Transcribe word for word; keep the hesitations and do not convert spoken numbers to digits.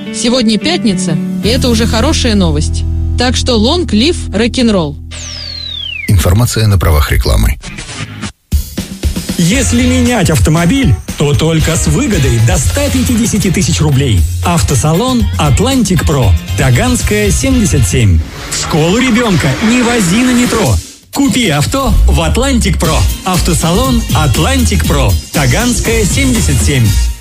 Сегодня пятница, и это уже хорошая новость. Так что long live рок-н-ролл. Информация на правах рекламы. Если менять автомобиль, то только с выгодой до ста пятидесяти тысяч рублей. Автосалон «Атлантик Про». Таганская, семьдесят семь. В школу ребенка не вози на метро. Купи авто в «Атлантик Про». Автосалон «Атлантик Про». Таганская, семьдесят семь.